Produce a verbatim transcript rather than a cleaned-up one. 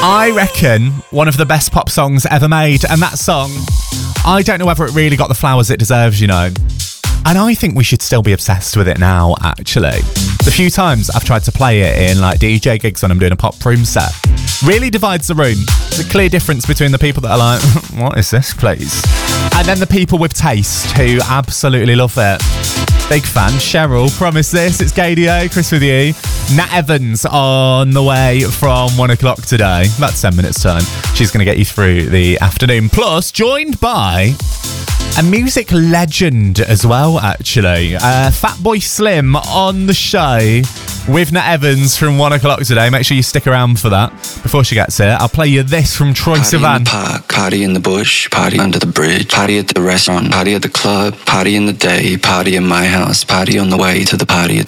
I reckon one of the best pop songs ever made, and that song, I don't know whether it really got the flowers it deserves, you know. And I think we should still be obsessed with it now, actually. The few times I've tried to play it in like D J gigs when I'm doing a pop room set, really divides the room. There's a clear difference between the people that are like, what is this, please? And then the people with taste who absolutely love it. Big fan. Cheryl, Promise This. It's Gadio, Chris with you. Nat Evans on the way from one o'clock today. About ten minutes time. She's going to get you through the afternoon. Plus, joined by a music legend as well, actually. Uh, Fatboy Slim on the show with Nat Evans from one o'clock today. Make sure you stick around for that. Before she gets here, I'll play you this from Troye Sivan. Party in the park, party in the bush, party under the bridge, party at the restaurant, party at the club, party in the day, party in my house, party on the way to the party.